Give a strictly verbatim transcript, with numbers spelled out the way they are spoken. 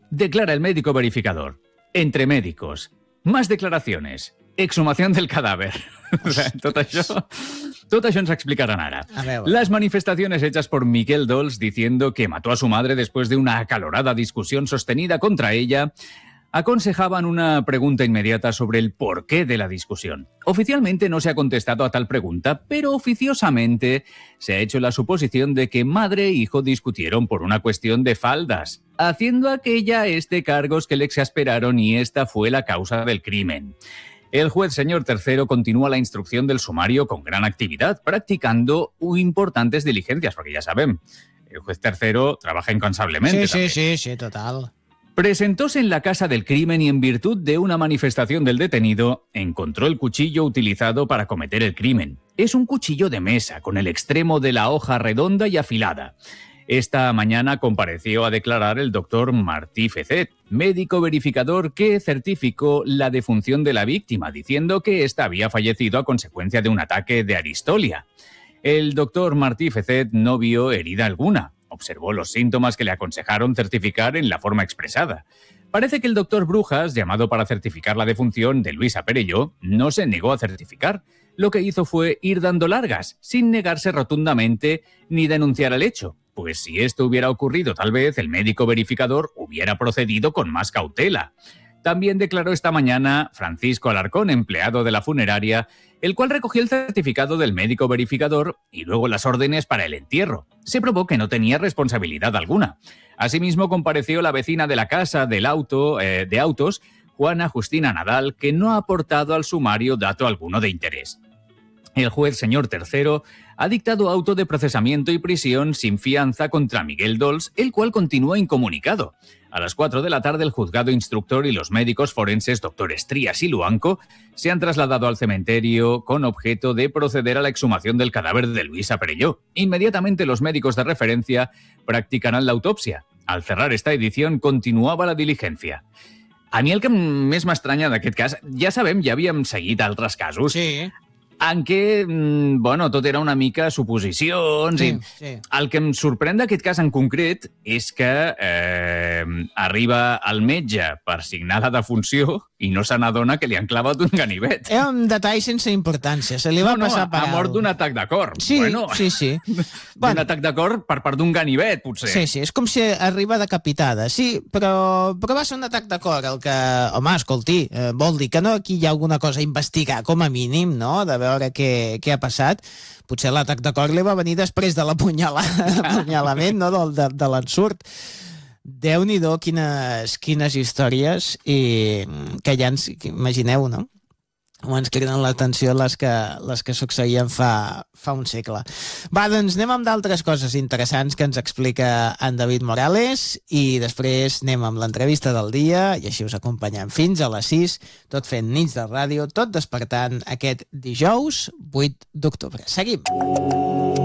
Declara el médico verificador. Entre médicos. Más declaraciones. Exhumación del cadáver. O sea, tot això, tot això ens explicaran ara. Las manifestaciones hechas por Miguel Dols diciendo que mató a su madre después de una acalorada discusión sostenida contra ella aconsejaban una pregunta inmediata sobre el porqué de la discusión. Oficialmente no se ha contestado a tal pregunta, pero oficiosamente se ha hecho la suposición de que madre e hijo discutieron por una cuestión de faldas, haciendo aquella este cargos que le exasperaron y esta fue la causa del crimen. El juez señor tercero continúa la instrucción del sumario con gran actividad, practicando importantes diligencias, porque ya saben, el juez tercero trabaja incansablemente. Sí, sí, sí, sí, total. Presentóse en la casa del crimen y en virtud de una manifestación del detenido, encontró el cuchillo utilizado para cometer el crimen. Es un cuchillo de mesa, con el extremo de la hoja redonda y afilada. Esta mañana compareció a declarar el doctor Martí Fecet, médico verificador que certificó la defunción de la víctima, diciendo que ésta había fallecido a consecuencia de un ataque de aristolia. El doctor Martí Fecet no vio herida alguna. Observó los síntomas que le aconsejaron certificar en la forma expresada. Parece que el doctor Brujas, llamado para certificar la defunción de Luisa Perelló, no se negó a certificar. Lo que hizo fue ir dando largas, sin negarse rotundamente ni denunciar el hecho. Pues si esto hubiera ocurrido, tal vez el médico verificador hubiera procedido con más cautela. También declaró esta mañana Francisco Alarcón, empleado de la funeraria, el cual recogió el certificado del médico verificador y luego las órdenes para el entierro. Se probó que no tenía responsabilidad alguna. Asimismo, compareció la vecina de la casa del auto, eh, de autos, Juana Justina Nadal, que no ha aportado al sumario dato alguno de interés. El juez señor tercero ha dictado auto de procesamiento y prisión sin fianza contra Miguel Dols, el cual continúa incomunicado. A las cuatro de la tarde, el juzgado instructor y los médicos forenses doctores Trías y Luanco se han trasladado al cementerio con objeto de proceder a la exhumación del cadáver de Luisa Perelló. Inmediatamente los médicos de referencia practicarán la autopsia. Al cerrar esta edición, continuava la diligència. A mi el que més m'estranya d'aquest cas, ja sabem, ja havíem seguit altres casos, sí, en què, bueno, tot era una mica suposicions. Sí, i sí. El que em sorprèn d'aquest cas en concret és que eh, arriba el metge per signar la defunció i no se n'adona que li han clavat un ganivet. Era un detall sense importància, se li va no, no, passar per ha mort alt. d'un atac de cor. Sí, bueno, sí, sí. D'un Bueno. atac de cor per part d'un ganivet, potser. Sí, sí, és com si arriba decapitada, sí, però, però va ser un atac de cor, el que, home, escolti, eh, vol dir que no aquí hi ha alguna cosa a investigar, com a mínim, no?, de veure què, què ha passat. Potser l'atac de cor li va venir després de l'apunyalament, no?, de, de, de l'ensurt. Déu-n'hi-do quines, quines històries i que ja ens, imagineu, no?, com ens criden l'atenció les que, les que succeïen fa, fa un segle. Va, doncs anem amb d'altres coses interessants que ens explica en David Morales i després anem amb l'entrevista del dia i així us acompanyem fins a les sis, tot fent nits de ràdio, tot despertant aquest dijous vuit d'octubre. Seguim!